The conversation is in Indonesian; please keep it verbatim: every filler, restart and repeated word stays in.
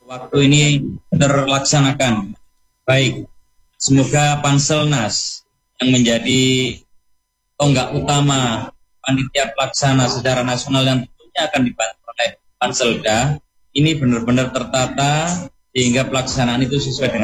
waktu ini terlaksanakan. Baik, semoga Panselnas yang menjadi tonggak utama panitia pelaksana secara nasional yang tentunya akan dibantu oleh Panselda ini benar-benar tertata sehingga pelaksanaan itu sesuai dengan